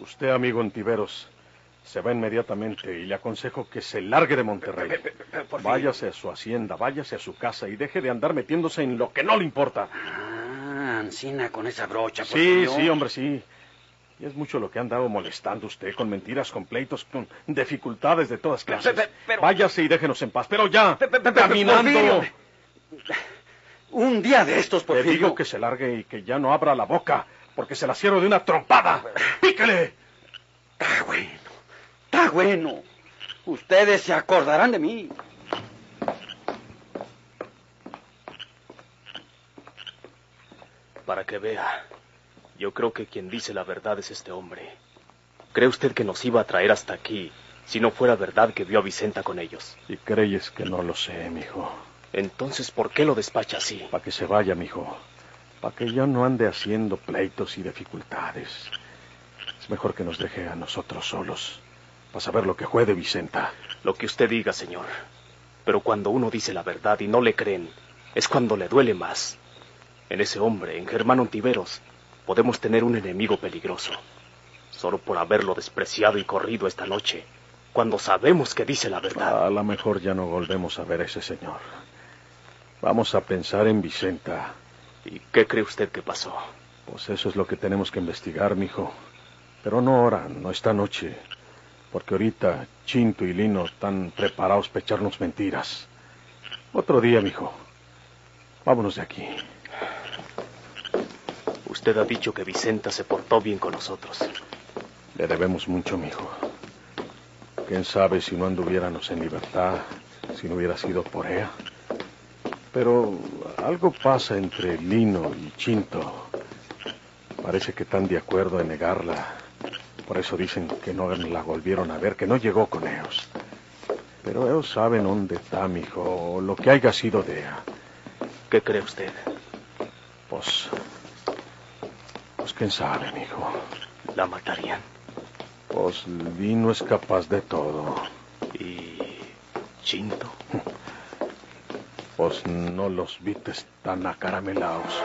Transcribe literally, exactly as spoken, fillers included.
Usted, amigo Ontiveros, se va inmediatamente y le aconsejo que se largue de Monterrey. Pe- pe- pe- por fin. Váyase a su hacienda, váyase a su casa y deje de andar metiéndose en lo que no le importa. Ah, Ancina con esa brocha. Sí, Porfirio. sí, hombre, sí. Y es mucho lo que ha andado molestando usted, con mentiras, con pleitos, con dificultades de todas clases. Pe- pe- pero- Váyase y déjenos en paz, pero ya, Pe- pe- pe- pe- caminando. Porfirio. Un día de estos, Le Porfirio. digo que se largue y que ya no abra la boca, porque se la cierro de una trompada. ¡Píquele! Está bueno, está bueno. Ustedes se acordarán de mí. Para que vea, yo creo que quien dice la verdad es este hombre. ¿Cree usted que nos iba a traer hasta aquí si no fuera verdad que vio a Vicenta con ellos? Si creyes que no lo sé, mijo. Entonces, ¿por qué lo despacha así? Para que se vaya, mijo. Para que ya no ande haciendo pleitos y dificultades. Es mejor que nos deje a nosotros solos, para saber lo que fue de Vicenta. Lo que usted diga, señor. Pero cuando uno dice la verdad y no le creen, es cuando le duele más. En ese hombre, en Germán Ontiveros, podemos tener un enemigo peligroso. Solo por haberlo despreciado y corrido esta noche, cuando sabemos que dice la verdad. A lo mejor ya no volvemos a ver a ese señor. Vamos a pensar en Vicenta. ¿Y qué cree usted que pasó? Pues eso es lo que tenemos que investigar, mijo. Pero no ahora, no esta noche. Porque ahorita Chinto y Lino están preparados para echarnos mentiras. Otro día, mijo. Vámonos de aquí. Usted ha dicho que Vicenta se portó bien con nosotros. Le debemos mucho, mijo. Quién sabe si no anduviéramos en libertad, si no hubiera sido por ella. Pero algo pasa entre Lino y Chinto. Parece que están de acuerdo en negarla. Por eso dicen que no la volvieron a ver, que no llegó con ellos. Pero ellos saben dónde está, mijo, o lo que haya sido de ella. ¿Qué cree usted? Pues... Pues quién sabe, mijo. La matarían. Pues Lino es capaz de todo. ¿Y Chinto? Pues no los vistes tan acaramelados.